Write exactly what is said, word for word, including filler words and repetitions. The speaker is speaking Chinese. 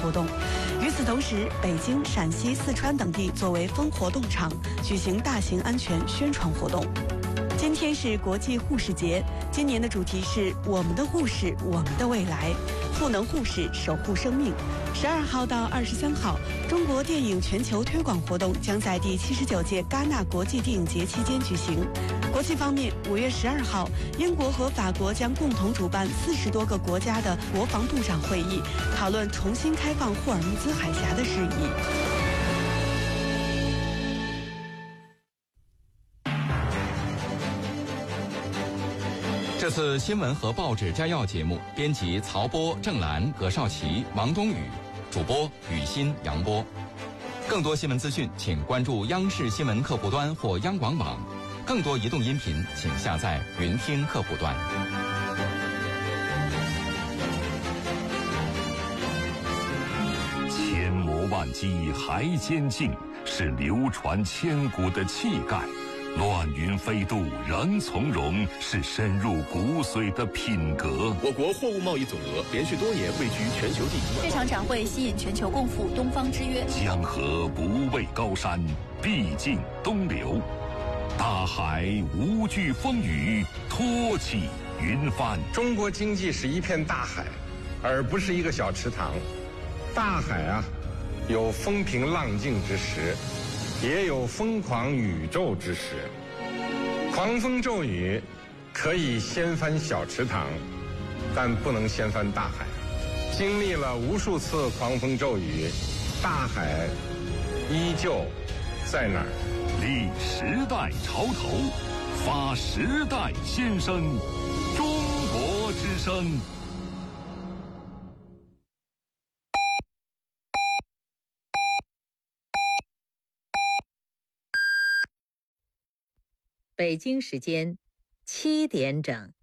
活动。与此同时，北京、陕西、四川等地作为分活动场，举行大型安全宣传活动。今天是国际护士节，今年的主题是我们的护士，我们的未来，赋能护士，守护生命。十二号到二十三号，中国电影全球推广活动将在第七十九届戛纳国际电影节期间举行。国际方面，五月十二号，英国和法国将共同主办四十多个国家的国防部长会议，讨论重新开放霍尔木兹海峡的事宜。 这次新闻和报纸摘要节目，编辑曹波、郑兰、葛少奇、王冬雨，主播雨欣、杨波。更多新闻资讯，请关注央视新闻客户端或央广网。更多移动音频，请下载云听客户端。 千磨万击还坚劲，是流传千古的气概。乱云飞渡仍从容，是深入骨髓的品格。 我国货物贸易总额连续多年位居全球第一。 这场展会吸引全球共赴东方之约。 江河不畏高山，必尽东流。大海无惧风雨，托起云帆。 中国经济是一片大海，而不是一个小池塘。大海啊，有风平浪静之时，也有疯狂宇宙之时。狂风骤雨可以掀翻小池塘，但不能掀翻大海。经历了无数次狂风骤雨，大海依旧在那儿。 立时代潮头，发时代先声，中国之声。 北京时间七点整。